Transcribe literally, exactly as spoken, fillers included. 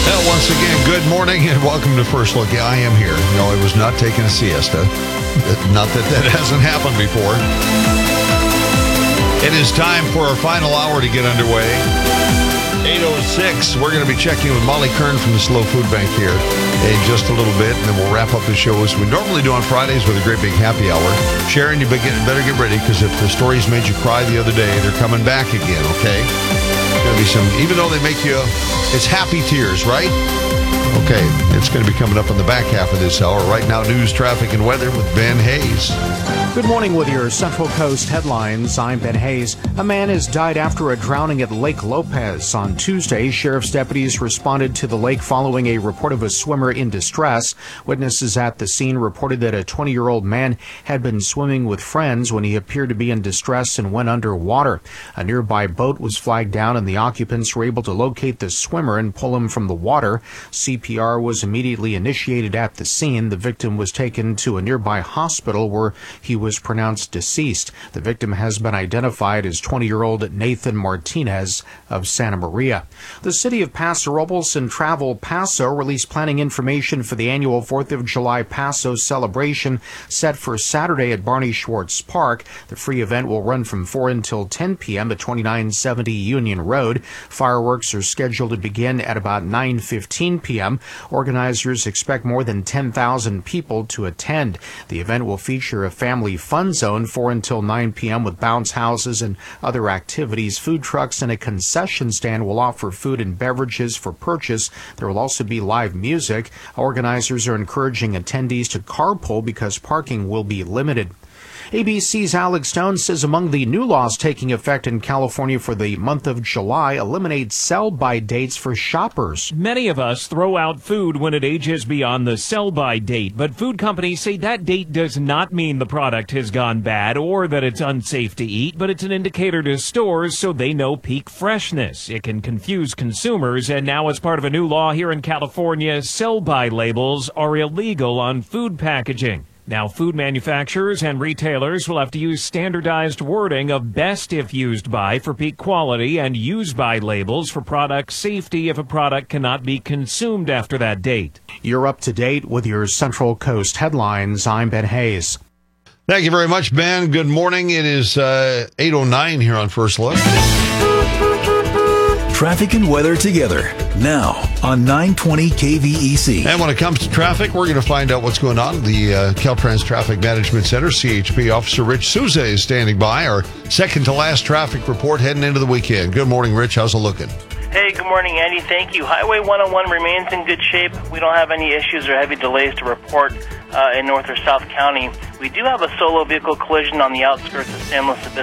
Well, once again, good morning and welcome to First Look. Yeah, I am here. No, I was not taking a siesta. Not that that hasn't happened before. It is time for our final hour to get underway. eight oh six, we're going to be checking with Molly Kern from the Slow Food Bank here in just a little bit, and then we'll wrap up the show as we normally do on Fridays with a great big happy hour. Sharon, you better get ready, because if the stories made you cry the other day, they're coming back again, okay? Going to be some, even though they make you, it's happy tears, right? Okay, it's going to be coming up on the back half of this hour. Right now, news, traffic, and weather with Ben Hayes. Good morning with your Central Coast headlines. I'm Ben Hayes. A man has died after a drowning at Lake Lopez. On Tuesday, sheriff's deputies responded to the lake following a report of a swimmer in distress. Witnesses at the scene reported that a twenty-year-old man had been swimming with friends when he appeared to be in distress and went underwater. A nearby boat was flagged down and the occupants were able to locate the swimmer and pull him from the water. C P R was immediately initiated at the scene. The victim was taken to a nearby hospital where he was was pronounced deceased. The victim has been identified as twenty-year-old Nathan Martinez of Santa Maria. The city of Paso Robles and Travel Paso released planning information for the annual fourth of July Paso celebration set for Saturday at Barney Schwartz Park. The free event will run from four until ten p.m. at twenty-nine seventy Union Road. Fireworks are scheduled to begin at about nine fifteen p.m. Organizers expect more than ten thousand people to attend. The event will feature a family fun zone four until nine p.m. with bounce houses and other activities. Food trucks and a concession stand will offer food and beverages for purchase. There will also be live music. Organizers are encouraging attendees to carpool because parking will be limited. A B C's Alex Stone says among the new laws taking effect in California for the month of July eliminate sell-by dates for shoppers. Many of us throw out food when it ages beyond the sell-by date, but food companies say that date does not mean the product has gone bad or that it's unsafe to eat, but it's an indicator to stores so they know peak freshness. It can confuse consumers, and now as part of a new law here in California, sell-by labels are illegal on food packaging. Now, food manufacturers and retailers will have to use standardized wording of best if used by for peak quality and use by labels for product safety if a product cannot be consumed after that date. You're up to date with your Central Coast headlines. I'm Ben Hayes. Thank you very much, Ben. Good morning. It is uh, eight oh nine here on First Look. Traffic and weather together now on nine twenty K V E C. And when it comes to traffic, we're going to find out what's going on. The uh, Caltrans Traffic Management Center, C H P Officer Rich Souza is standing by. Our second to last traffic report heading into the weekend. Good morning, Rich. How's it looking? Hey, good morning, Andy. Thank you. Highway one oh one remains in good shape. We don't have any issues or heavy delays to report uh, in North or South County. We do have a solo vehicle collision on the outskirts of San Luis Obispo